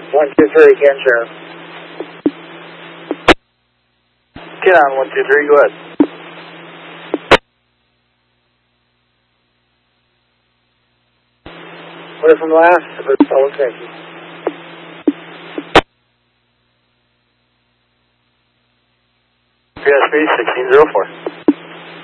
123 again, Sheriff. Get on 123, go ahead. Clear from last, public safety. PSP 1604.